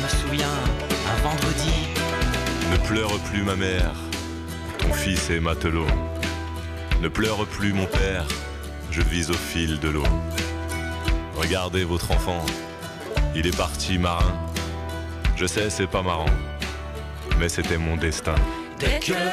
me souviens, un vendredi. Ne pleure plus ma mère, ton fils est matelot. Ne pleure plus mon père, je vis au fil de l'eau. Regardez votre enfant, il est parti marin. Je sais c'est pas marrant, mais c'était mon destin. Dès que